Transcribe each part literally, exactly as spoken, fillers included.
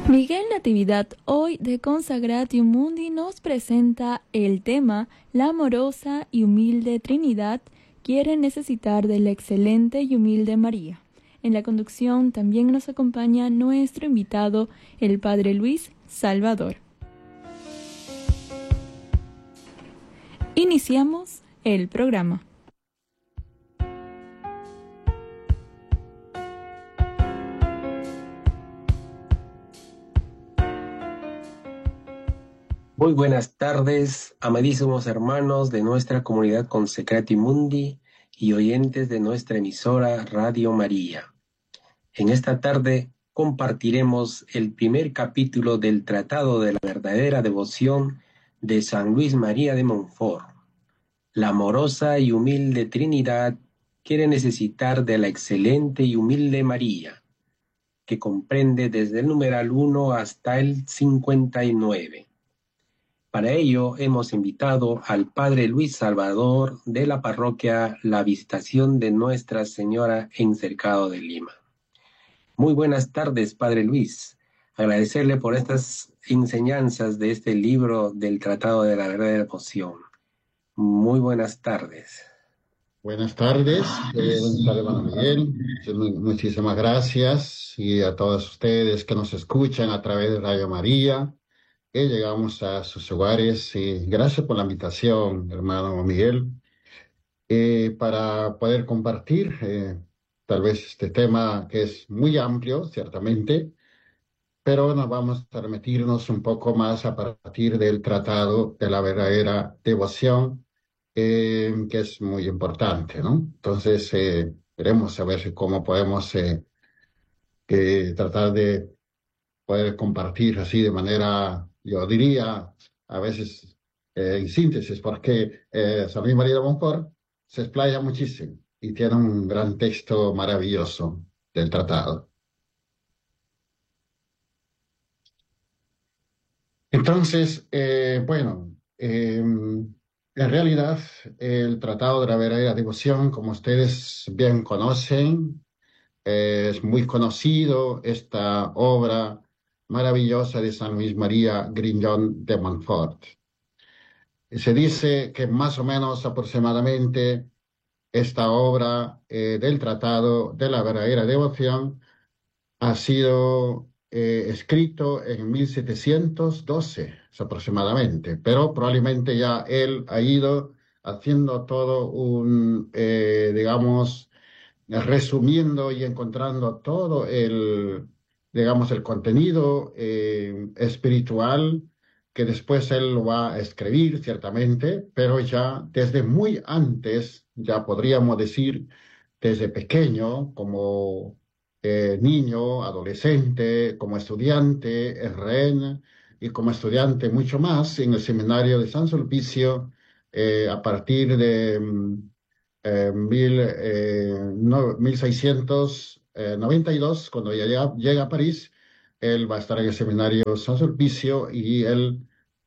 Miguel Natividad, hoy de Consagratio Mundi, nos presenta el tema La amorosa y humilde Trinidad quiere necesitar de la excelente y humilde María. En la conducción también nos acompaña nuestro invitado, el Padre Luis Salvador. Iniciamos el programa. Muy buenas tardes, amadísimos hermanos de nuestra comunidad Consecrati Mundi y oyentes de nuestra emisora Radio María. En esta tarde compartiremos el primer capítulo del Tratado de la Verdadera Devoción de San Luis María de Montfort. La amorosa y humilde Trinidad quiere necesitar de la excelente y humilde María, que comprende desde el numeral uno hasta el cincuenta y nueve. Para ello hemos invitado al Padre Luis Salvador de la parroquia La Visitación de Nuestra Señora en Cercado de Lima. Muy buenas tardes, Padre Luis. Agradecerle por estas enseñanzas de este libro del Tratado de la Verdadera Devoción. Muy buenas tardes. Buenas tardes, eh, buenas tardes, hermano Miguel. Muchísimas gracias y a todos ustedes que nos escuchan a través de Radio María. Que llegamos a sus hogares y gracias por la invitación, hermano Miguel, eh, para poder compartir eh, tal vez este tema que es muy amplio, ciertamente, pero nos vamos a remitirnos un poco más a partir del Tratado de la Verdadera Devoción, eh, que es muy importante, ¿no? Entonces, eh, veremos a ver cómo podemos eh, eh, tratar de poder compartir así de manera, yo diría, a veces eh, en síntesis, porque eh, San Luis María de Montfort se explaya muchísimo y tiene un gran texto maravilloso del tratado. Entonces, eh, bueno, eh, en realidad el Tratado de la Verdadera Devoción, como ustedes bien conocen, es muy conocido esta obra maravillosa de San Luis María Grignon de Montfort. Se dice que más o menos aproximadamente esta obra eh, del Tratado de la Verdadera Devoción ha sido eh, escrito en mil setecientos doce aproximadamente, pero probablemente ya él ha ido haciendo todo un, eh, digamos, resumiendo y encontrando todo el, digamos, el contenido eh, espiritual que después él lo va a escribir, ciertamente, pero ya desde muy antes, ya podríamos decir, desde pequeño, como eh, niño, adolescente, como estudiante, en Rennes, y como estudiante mucho más en el seminario de San Sulpicio, eh, a partir de mm, eh, mil, eh, no- mil seiscientos noventa y dos, cuando ya llega, llega a París, él va a estar en el seminario San Sulpicio y él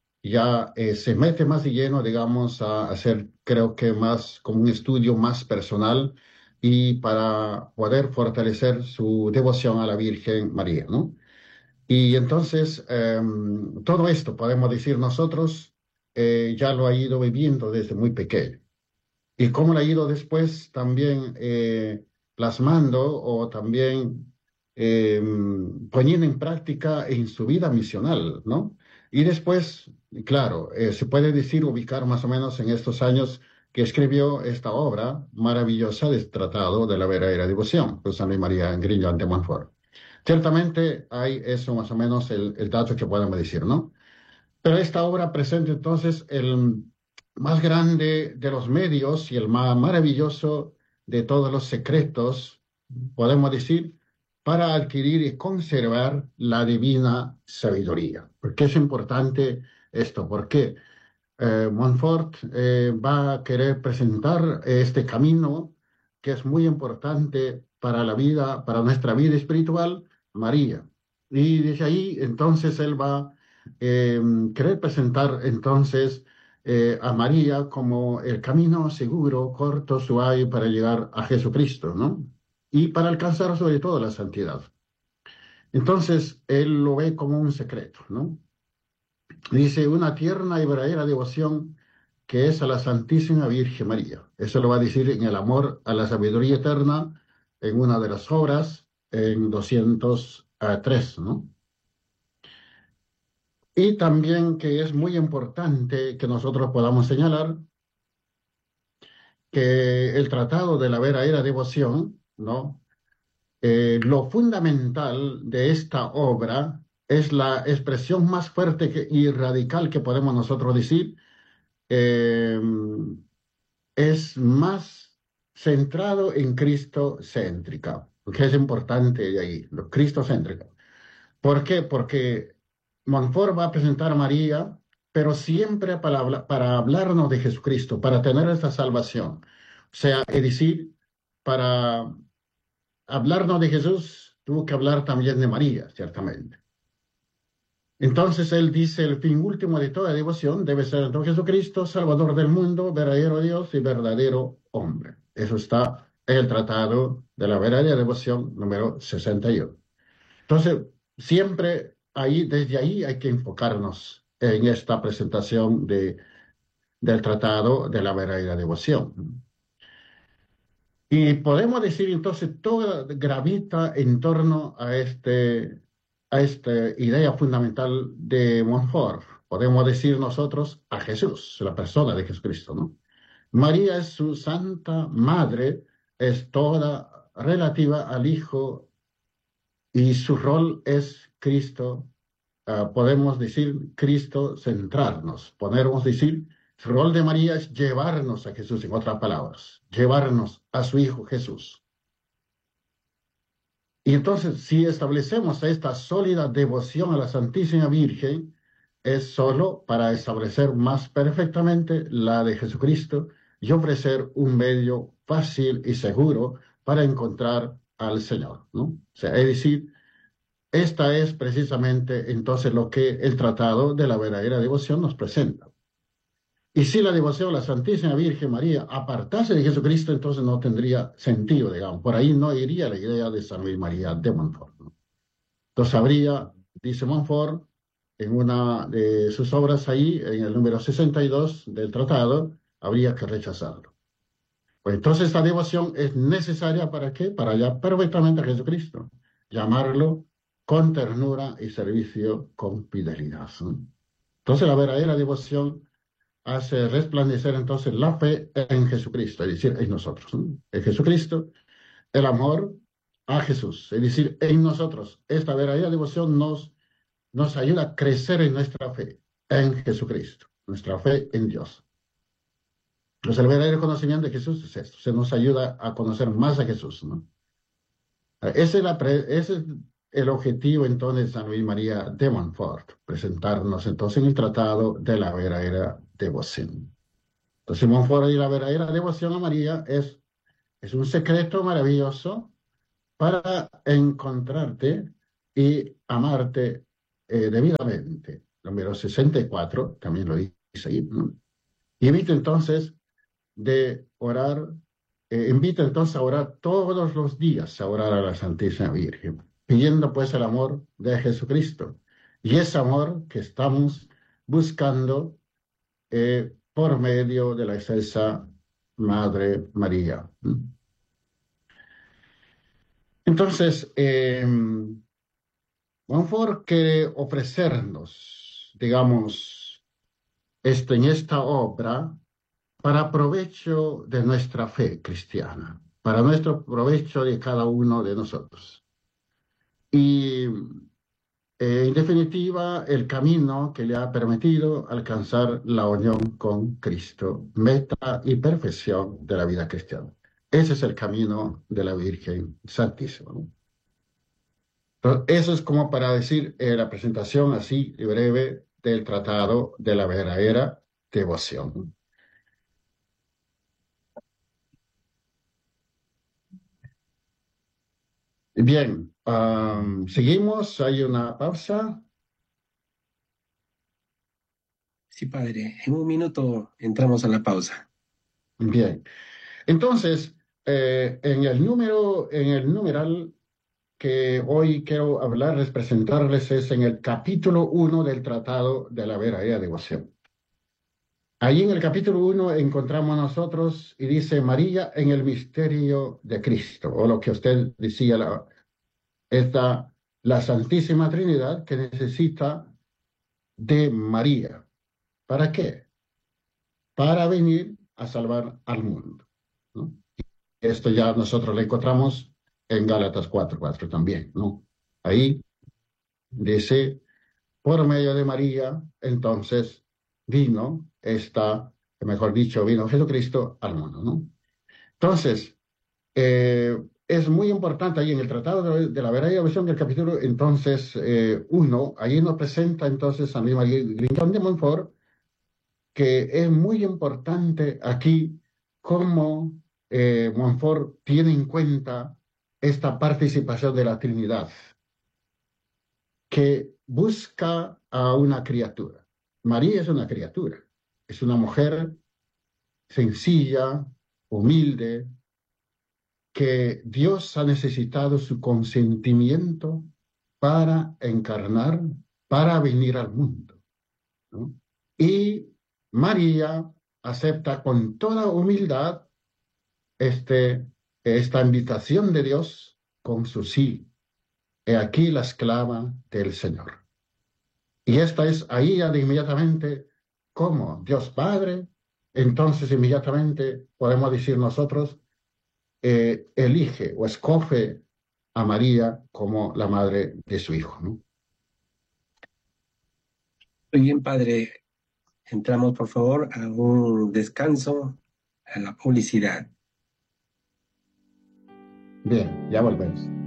ya eh, se mete más de lleno, digamos, a hacer, creo que más como un estudio más personal y para poder fortalecer su devoción a la Virgen María, ¿no? Y entonces, em, todo esto, podemos decir nosotros, eh, ya lo ha ido viviendo desde muy pequeño. Y cómo lo ha ido después también eh, plasmando o también eh, poniendo en práctica en su vida misional, ¿no? Y después, claro, eh, se puede decir, ubicar más o menos en estos años que escribió esta obra maravillosa del Tratado de la Verdadera Devoción, de San Luis María Grignon de Montfort. Ciertamente hay eso más o menos el, el dato que podemos decir, ¿no? Pero esta obra presenta entonces el más grande de los medios y el más maravilloso de todos los secretos, podemos decir, para adquirir y conservar la divina sabiduría. ¿Por qué es importante esto? Porque eh, Montfort eh, va a querer presentar este camino que es muy importante para la vida, para nuestra vida espiritual, María. Y desde ahí entonces él va eh, querer presentar entonces eh, a María como el camino seguro, corto, suave para llegar a Jesucristo, ¿no? Y para alcanzar sobre todo la santidad. Entonces, él lo ve como un secreto, ¿no? Dice, una tierna y verdadera devoción que es a la Santísima Virgen María. Eso lo va a decir en el amor a la sabiduría eterna, en una de las obras, en doscientos tres, ¿no? Y también que es muy importante que nosotros podamos señalar que el tratado de la verdadera devoción, ¿no? Eh, lo fundamental de esta obra es la expresión más fuerte que- y radical que podemos nosotros decir, eh, es más centrado en Cristo céntrica, que es importante de ahí, lo Cristo céntrica. ¿Por qué? Porque Montfort va a presentar a María, pero siempre para, habla- para hablarnos de Jesucristo, para tener esta salvación. O sea, es decir, para hablarnos de Jesús, tuvo que hablar también de María, ciertamente. Entonces él dice, el fin último de toda devoción debe ser entonces Jesucristo, Salvador del mundo, verdadero Dios y verdadero hombre. Eso está en el Tratado de la Verdadera Devoción número sesenta y uno. Entonces, siempre ahí, desde ahí hay que enfocarnos en esta presentación de, del Tratado de la Verdadera Devoción. Y podemos decir entonces, todo gravita en torno a, este, a esta idea fundamental de Montfort. Podemos decir nosotros a Jesús, la persona de Jesucristo, ¿no? María es su santa madre, es toda relativa al Hijo y su rol es Cristo. Ah, podemos decir Cristo centrarnos, podemos decir el rol de María es llevarnos a Jesús, en otras palabras, llevarnos a su Hijo Jesús. Y entonces, si establecemos esta sólida devoción a la Santísima Virgen, es solo para establecer más perfectamente la de Jesucristo y ofrecer un medio fácil y seguro para encontrar al Señor, ¿no? O sea, es decir, esta es precisamente entonces lo que el Tratado de la Verdadera Devoción nos presenta. Y si la devoción a la Santísima Virgen María apartase de Jesucristo, entonces no tendría sentido, digamos. Por ahí no iría la idea de San Luis María de Montfort, ¿no? Entonces habría, dice Montfort, en una de sus obras ahí, en el número sesenta y dos del tratado, habría que rechazarlo. Pues entonces esta devoción es necesaria ¿para qué? Para hallar perfectamente a Jesucristo, llamarlo con ternura y servicio con fidelidad, ¿no? Entonces la verdadera devoción hace resplandecer entonces la fe en Jesucristo, es decir, en nosotros, ¿no? En Jesucristo, el amor a Jesús, es decir, en nosotros. Esta verdadera devoción nos, nos ayuda a crecer en nuestra fe en Jesucristo, nuestra fe en Dios. Entonces, el verdadero conocimiento de Jesús es esto, se nos ayuda a conocer más a Jesús, ¿no? Ese es, la pre- ese es el objetivo entonces de San Luis María de Montfort, presentarnos entonces en el tratado de la verdadera devoción. Entonces, Montfort y la verdadera devoción a María es, es un secreto maravilloso para encontrarte y amarte eh, debidamente. Número sesenta y cuatro, también lo dice ahí, ¿no? Y evita entonces de orar, eh, invita entonces a orar todos los días, a orar a la Santísima Virgen, pidiendo pues el amor de Jesucristo. Y ese amor que estamos buscando eh, por medio de la excelsa Madre María. Entonces, eh, Montfort quiere ofrecernos, digamos, esto, en esta obra para provecho de nuestra fe cristiana, para nuestro provecho de cada uno de nosotros. Y eh, en definitiva, el camino que le ha permitido alcanzar la unión con Cristo, meta y perfección de la vida cristiana. Ese es el camino de la Virgen Santísima, ¿no? Entonces, eso es como para decir eh, la presentación así y breve del tratado de la verdadera devoción. Bien, am, seguimos, hay una pausa. Sí, padre. En un minuto entramos a la pausa. Bien, entonces, eh, en el número, en el numeral que hoy quiero hablarles, presentarles, es en el capítulo uno del Tratado de la Verdadera Devoción. Ahí en el capítulo uno encontramos nosotros y dice María en el misterio de Cristo, o lo que usted decía, la, esta, la Santísima Trinidad que necesita de María. ¿Para qué? Para venir a salvar al mundo, ¿no? Esto ya nosotros lo encontramos en Gálatas cuatro cuatro también, ¿no? Ahí dice, por medio de María, entonces vino esta, mejor dicho, vino Jesucristo al mundo, ¿no? Entonces, eh, es muy importante ahí en el Tratado de, de la Verdadera Visión del capítulo, entonces, eh, uno, ahí nos presenta entonces a mi María Grignon de Montfort, que es muy importante aquí cómo eh, Montfort tiene en cuenta esta participación de la Trinidad, que busca a una criatura. María es una criatura, es una mujer sencilla, humilde, que Dios ha necesitado su consentimiento para encarnar, para venir al mundo, ¿no? Y María acepta con toda humildad este, esta invitación de Dios con su sí. He aquí la esclava del Señor. Y esta es ahí ya de inmediatamente como Dios Padre, entonces inmediatamente podemos decir nosotros, eh, elige o escoge a María como la madre de su hijo, ¿no? Muy bien, padre. Entramos, por favor, a un descanso, a la publicidad. Bien, ya volvemos.